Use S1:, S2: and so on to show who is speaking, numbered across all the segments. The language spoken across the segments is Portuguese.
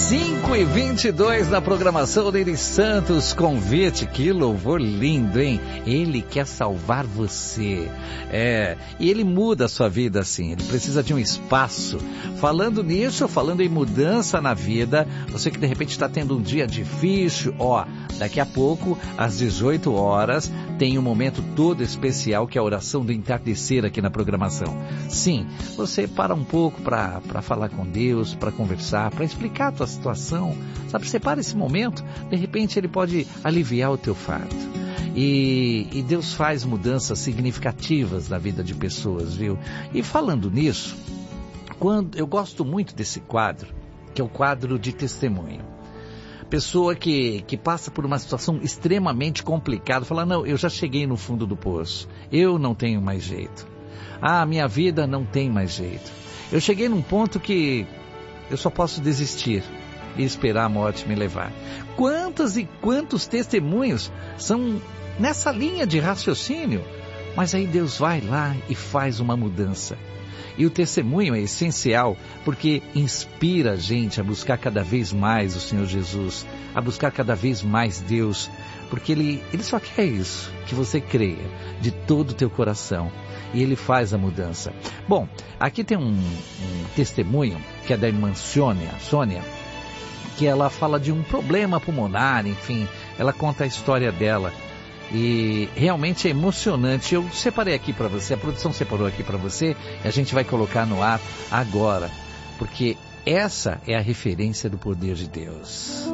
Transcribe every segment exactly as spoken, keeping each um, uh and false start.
S1: cinco e vinte e dois na programação Nery Santos Convite. Que louvor lindo, hein? Ele quer salvar você. É, e ele muda a sua vida assim. Ele precisa de um espaço. Falando nisso, falando em mudança na vida, você que de repente está tendo um dia difícil, ó, daqui a pouco, às dezoito horas, tem um momento todo especial que é a oração do entardecer aqui na programação. Sim, você para um pouco para para falar com Deus, para conversar, para explicar a tua situação, sabe? Separa esse momento, de repente ele pode aliviar o teu fardo. E, e Deus faz mudanças significativas na vida de pessoas, viu? E falando nisso, quando, eu gosto muito desse quadro, que é o quadro de testemunho. Pessoa que, que passa por uma situação extremamente complicada, fala, não, eu já cheguei no fundo do poço, eu não tenho mais jeito. Ah, minha vida não tem mais jeito. Eu cheguei num ponto que eu só posso desistir e esperar a morte me levar. Quantas e quantos testemunhos são nessa linha de raciocínio? Mas aí Deus vai lá e faz uma mudança. E o testemunho é essencial porque inspira a gente a buscar cada vez mais o Senhor Jesus, a buscar cada vez mais Deus, porque Ele, Ele só quer isso, que você creia de todo o teu coração. E Ele faz a mudança. Bom, aqui tem um, um testemunho que é da irmã Sônia, Sônia, que ela fala de um problema pulmonar, enfim, ela conta a história dela. E realmente é emocionante. Eu separei aqui para você, a produção separou aqui para você, e a gente vai colocar no ar agora, porque essa é a referência do poder de Deus.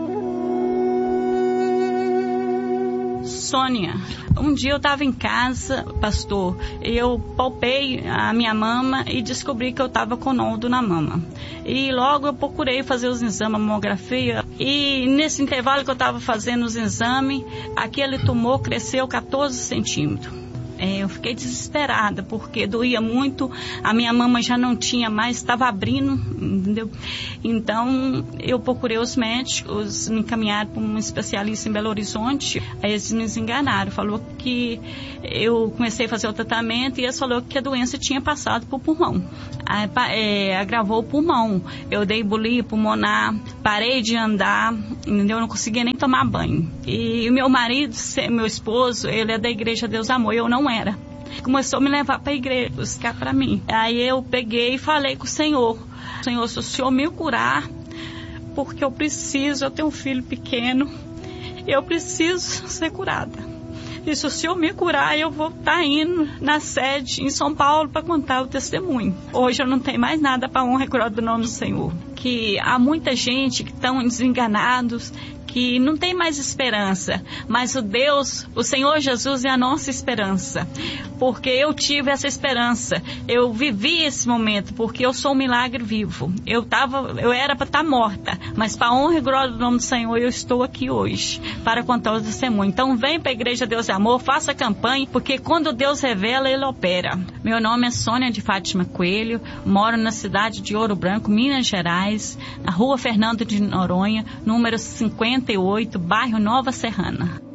S2: Sônia, um dia eu estava em casa, pastor, eu palpei a minha mama e descobri que eu estava com nódulo na mama. E logo eu procurei fazer os exames, a mamografia, e nesse intervalo que eu estava fazendo os exames, aquele tumor cresceu quatorze centímetros. É, eu fiquei desesperada, porque doía muito, a minha mama já não tinha mais, estava abrindo, entendeu? Então, eu procurei os médicos, me encaminharam para um especialista em Belo Horizonte, aí eles me enganaram, falou que eu comecei a fazer o tratamento e eles falaram que a doença tinha passado para o pulmão, aí, é, agravou o pulmão, eu dei bulia pulmonar, parei de andar, entendeu? Eu não conseguia nem tomar banho. E o meu marido, meu esposo, ele é da Igreja Deus Amor, eu não era. Começou a me levar para a igreja, buscar para mim. Aí eu peguei e falei com o Senhor. Senhor, se o Senhor me curar, porque eu preciso, eu tenho um filho pequeno, eu preciso ser curada. E se o Senhor me curar, eu vou estar indo na sede em São Paulo para contar o testemunho. Hoje eu não tenho mais nada para honra e glória do nome do Senhor. Que há muita gente que estão desenganados, que não tem mais esperança, mas o Deus, o Senhor Jesus é a nossa esperança, porque eu tive essa esperança, eu vivi esse momento, porque eu sou um milagre vivo, eu, tava, eu era para estar morta, mas para a honra e glória do nome do Senhor, eu estou aqui hoje, para contar o testemunho. Então vem para a Igreja Deus é Amor, faça campanha, porque quando Deus revela, Ele opera. Meu nome é Sônia de Fátima Coelho, moro na cidade de Ouro Branco, Minas Gerais, na rua Fernando de Noronha, número cinquenta e oito, bairro Nova Serrana.